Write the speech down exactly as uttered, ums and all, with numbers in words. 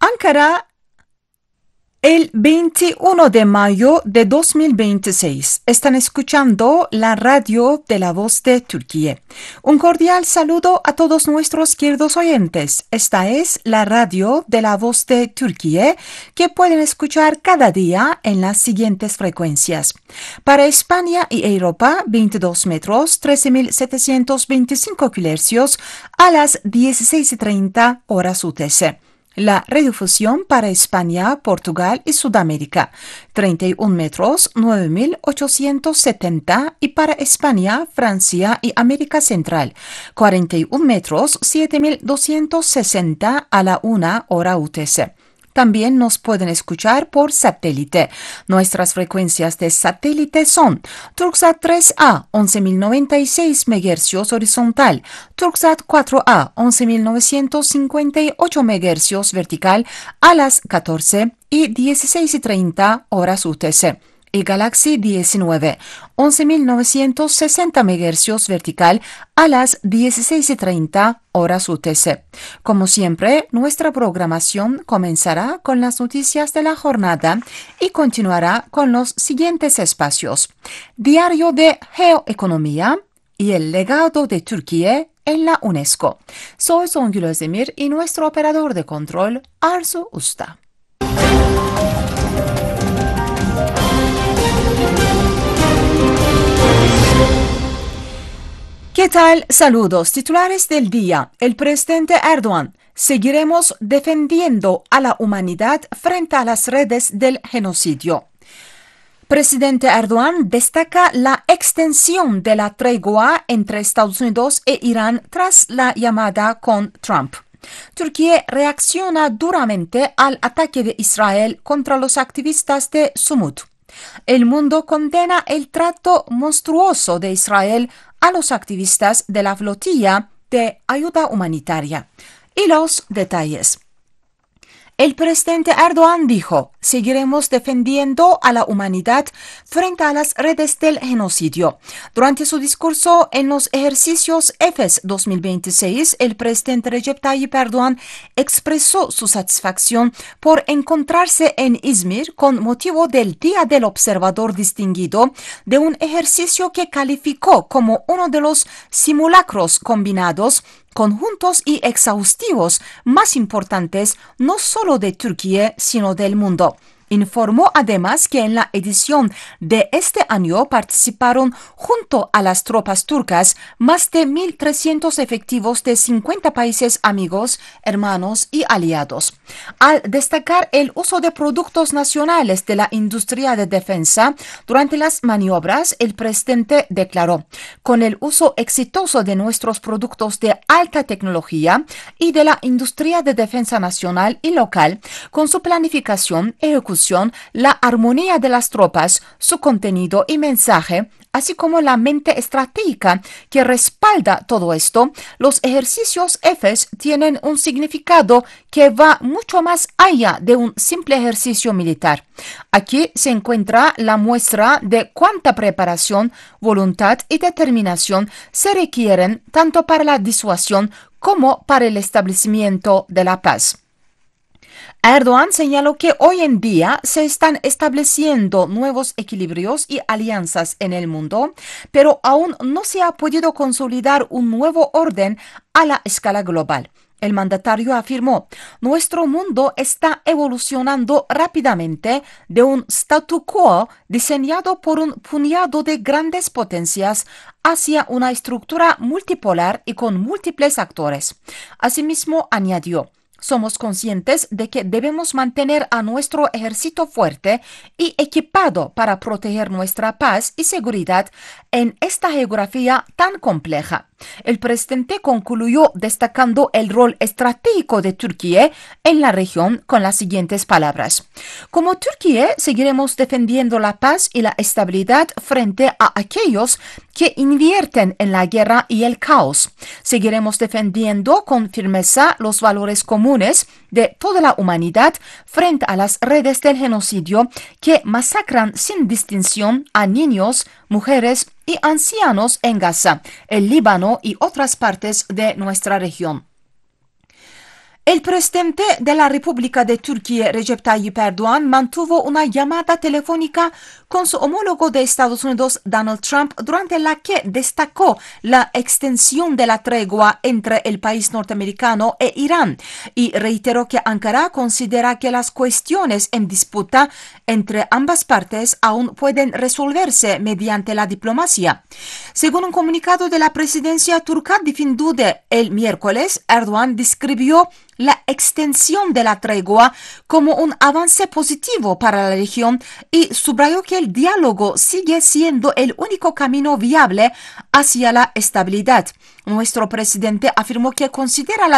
Ankara, el veintiuno de mayo de dos mil veintiséis. Están escuchando la radio de la voz de Turquía. Un cordial saludo a todos nuestros queridos oyentes. Esta es la radio de la voz de Turquía que pueden escuchar cada día en las siguientes frecuencias. Para España y Europa, veintidós metros, trece mil setecientos veinticinco kilohercios a las dieciséis y treinta horas U T C. La radiodifusión para España, Portugal y Sudamérica, treinta y un metros, nueve mil ochocientos setenta, y para España, Francia y América Central, cuarenta y un metros, siete mil doscientos sesenta a la una hora U T C. También nos pueden escuchar por satélite. Nuestras frecuencias de satélite son Turksat tres A, once mil noventa y seis megahercios horizontal, Turksat cuatro A, once mil novecientos cincuenta y ocho megahercios vertical a las catorce y dieciséis y treinta horas U T C. Y Galaxy diecinueve, once mil novecientos sesenta megahercios vertical a las dieciséis y treinta horas U T C. Como siempre, nuestra programación comenzará con las noticias de la jornada y continuará con los siguientes espacios: Diario de Geoeconomía y el legado de Turquía en la UNESCO. Soy Songül Özdemir y nuestro operador de control, Arzu Usta. ¿Qué tal? Saludos. Titulares del día. El presidente Erdogan: seguiremos defendiendo a la humanidad frente a las redes del genocidio. Presidente Erdogan destaca la extensión de la tregua entre Estados Unidos e Irán tras la llamada con Trump. Turquía reacciona duramente al ataque de Israel contra los activistas de Sumut. El mundo condena el trato monstruoso de Israel a los activistas de la flotilla de ayuda humanitaria. Y los detalles. El presidente Erdogan dijo: seguiremos defendiendo a la humanidad frente a las redes del genocidio. Durante su discurso en los ejercicios EFES dos mil veintiséis, el presidente Recep Tayyip Erdogan expresó su satisfacción por encontrarse en Izmir con motivo del Día del Observador Distinguido, de un ejercicio que calificó como uno de los simulacros combinados, conjuntos y exhaustivos más importantes no solo de Turquía, sino del mundo. Informó además que en la edición de este año participaron junto a las tropas turcas más de mil trescientos efectivos de cincuenta países amigos, hermanos y aliados. Al destacar el uso de productos nacionales de la industria de defensa durante las maniobras, el presidente declaró: con el uso exitoso de nuestros productos de alta tecnología y de la industria de defensa nacional y local, con su planificación, ejecución, la armonía de las tropas, su contenido y mensaje, así como la mente estratégica que respalda todo esto, los ejercicios EFES tienen un significado que va mucho más allá de un simple ejercicio militar. Aquí se encuentra la muestra de cuánta preparación, voluntad y determinación se requieren tanto para la disuasión como para el establecimiento de la paz. Erdogan señaló que hoy en día se están estableciendo nuevos equilibrios y alianzas en el mundo, pero aún no se ha podido consolidar un nuevo orden a la escala global. El mandatario afirmó: nuestro mundo está evolucionando rápidamente de un statu quo diseñado por un puñado de grandes potencias hacia una estructura multipolar y con múltiples actores. Asimismo, añadió: somos conscientes de que debemos mantener a nuestro ejército fuerte y equipado para proteger nuestra paz y seguridad en esta geografía tan compleja. El presidente concluyó destacando el rol estratégico de Turquía en la región con las siguientes palabras: como Turquía, seguiremos defendiendo la paz y la estabilidad frente a aquellos que invierten en la guerra y el caos. Seguiremos defendiendo con firmeza los valores comunes de toda la humanidad frente a las redes del genocidio que masacran sin distinción a niños, mujeres y ancianos en Gaza, el Líbano y otras partes de nuestra región. El presidente de la República de Turquía, Recep Tayyip Erdogan, mantuvo una llamada telefónica con su homólogo de Estados Unidos, Donald Trump, durante la que destacó la extensión de la tregua entre el país norteamericano e Irán y reiteró que Ankara considera que las cuestiones en disputa entre ambas partes aún pueden resolverse mediante la diplomacia. Según un comunicado de la presidencia turca difundido el miércoles, Erdogan describió la extensión de la tregua como un avance positivo para la región y subrayó que el diálogo sigue siendo el único camino viable hacia la estabilidad. Nuestro presidente afirmó que considera la